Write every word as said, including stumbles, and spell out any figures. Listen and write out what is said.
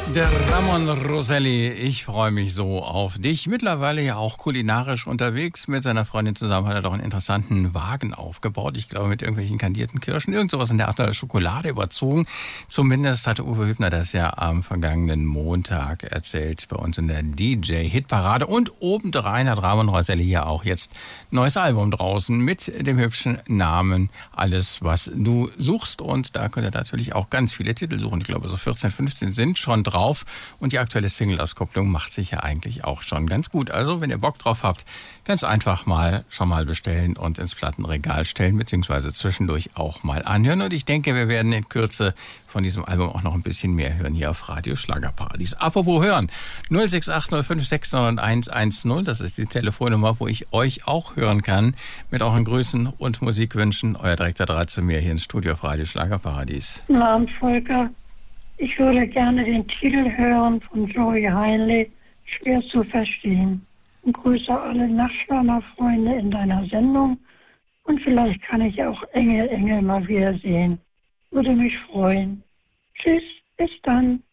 Der Ramon Roselli, ich freue mich so auf dich. Mittlerweile ja auch kulinarisch unterwegs. Mit seiner Freundin zusammen hat er doch einen interessanten Wagen aufgebaut. Ich glaube mit irgendwelchen kandierten Kirschen, irgend sowas in der Art der Schokolade überzogen. Zumindest hatte Uwe Hübner das ja am vergangenen Montag erzählt bei uns in der D J-Hitparade. Und obendrein hat Ramon Roselli ja auch jetzt ein neues Album draußen mit dem hübschen Namen Alles, was du suchst. Und da könnt ihr natürlich auch ganz viele Titel suchen. Ich glaube so vierzehn, fünfzehn sind schon drauf. Und die aktuelle Single-Auskopplung macht sich ja eigentlich auch schon ganz gut. Also, wenn ihr Bock drauf habt, ganz einfach mal schon mal bestellen und ins Plattenregal stellen, beziehungsweise zwischendurch auch mal anhören. Und ich denke, wir werden in Kürze von diesem Album auch noch ein bisschen mehr hören hier auf Radio Schlagerparadies. Apropos hören, null sechs acht null fünf sechs neun eins eins null, das ist die Telefonnummer, wo ich euch auch hören kann, mit euren Grüßen und Musikwünschen. Euer direkter Draht zu mir hier ins Studio auf Radio Schlagerparadies. Guten Abend, Volker. Ich würde gerne den Titel hören von Joey Heinle, Schwer zu verstehen. Und grüße alle Nachtschwärmer-Freunde in deiner Sendung. Und vielleicht kann ich auch Engel, Engel mal wiedersehen. Würde mich freuen. Tschüss, bis dann.